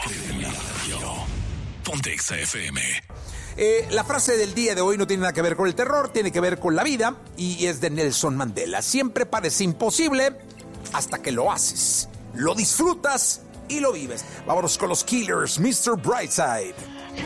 Ponte Exa FM. La frase del día de hoy no tiene nada que ver con el terror, tiene que ver con la vida y es de Nelson Mandela. Siempre parece imposible hasta que lo haces, lo disfrutas y lo vives. Vámonos con los Killers, Mr. Brightside.